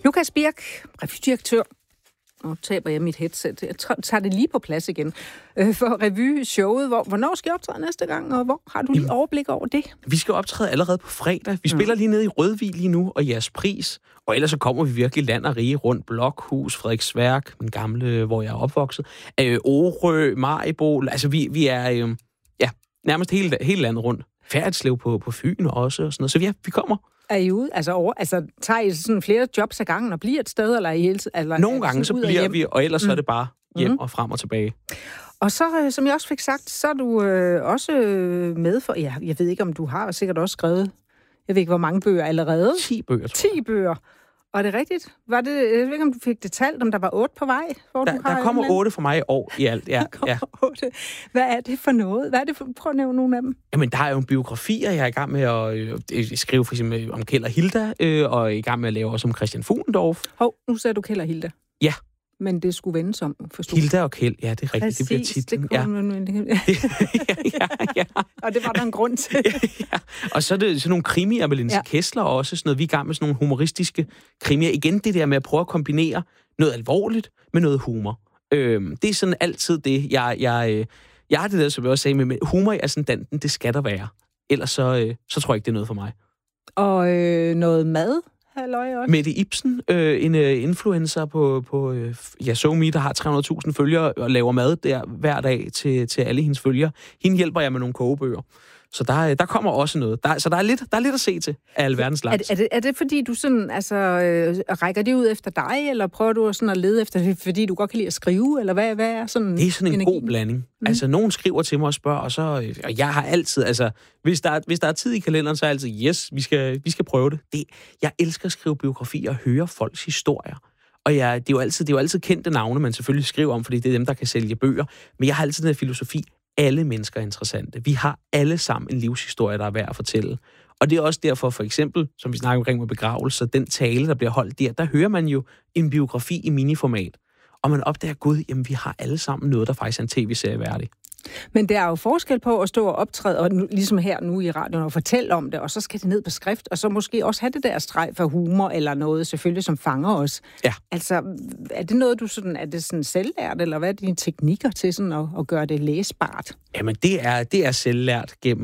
Lukas Birk, revydirektør. Nu taber jeg mit headset. Jeg tager det lige på plads igen. For revyshowet. Hvornår skal I optræde næste gang, og hvor har du lige overblik over det? Vi skal optræde allerede på fredag. Vi spiller lige nede i Rødvig lige nu, og Jeres Pris. Og ellers så kommer vi virkelig land og rige rundt. Blokhus, Frederiksværk, min gamle, hvor jeg er opvokset. Orø, Maribo. Altså, vi er nærmest hele landet rundt. Færdslev på Fyn også og sådan noget. Så vi kommer. Er I ude? Altså tager I sådan flere jobs ad gangen og bliver et sted, eller er I hele eller nogle gange så bliver vi, og ellers så er det bare hjem og frem og tilbage. Og så, som jeg også fik sagt, så er du også med for, jeg ved ikke, om du har sikkert også skrevet, jeg ved ikke, hvor mange bøger allerede. 10 bøger, tror jeg. 10 bøger. Og er det rigtigt? Jeg ved ikke, om du fik det talt, om der var 8 på vej? Der kommer 8 for mig i år i alt, ja. 8. Hvad er det for noget? Prøv at nævne nogle af dem. Jamen, der er jo biografier, jeg er i gang med at skrive for eksempel om Kjeld og Hilda, og i gang med at lave også om Christian Fuglendorf. Nu sagde du Kjeld og Hilda. Ja. Men det skulle vendes om, forstod Hilda og Kjeld, ja, det er rigtigt. Præcis, det bliver titlen. Ja. Og det var der en grund til. Ja. Og så er det sådan nogle krimier med Linse Kessler også, sådan noget. Vi er i gang med sådan nogle humoristiske krimier. Igen det der med at prøve at kombinere noget alvorligt med noget humor. Det er sådan altid det, jeg har det der, som jeg også sagde, med humor i ascendanten, det skal der være. Ellers så tror jeg ikke, det er noget for mig. Og noget mad? Mette Ibsen, en influencer på SoMe, der har 300.000 følgere og laver mad der hver dag til alle hendes følgere. Hende hjælper jeg med nogle kogebøger. Så der kommer også noget. Så der er lidt at se til af alverdens slags. Er det fordi, du sådan, rækker det ud efter dig, eller prøver du sådan at lede efter det, fordi du godt kan lide at skrive, eller hvad er sådan? Det er sådan en god blanding. Altså, nogen skriver til mig og spørger, og jeg har altid, hvis der er tid i kalenderen, så er jeg altid, yes, vi skal prøve det. Jeg elsker at skrive biografier og høre folks historier. Og det er jo altid kendte navne, man selvfølgelig skriver om, fordi det er dem, der kan sælge bøger. Men jeg har altid den her filosofi, alle mennesker er interessante. Vi har alle sammen en livshistorie, der er værd at fortælle. Og det er også derfor, for eksempel, som vi snakker omkring med begravelser, den tale, der bliver holdt der hører man jo en biografi i miniformat. Og man opdager, gud, jamen vi har alle sammen noget, der faktisk er en tv-serie værdig. Men der er jo forskel på at stå og optræde, og ligesom her nu i radioen, og fortælle om det, og så skal det ned på skrift, og så måske også have det der streg for humor, eller noget selvfølgelig, som fanger os. Ja. Altså, er det noget, er det sådan selvlært, eller hvad er dine teknikker til sådan at gøre det læsbart? Jamen, det er selvlært gennem